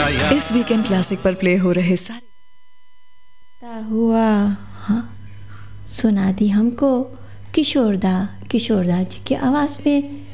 इस weekend classic पर play हो रहे सारे ता हुआ, हाँ सुना दी हमको किशोरदा जी की आवाज़ में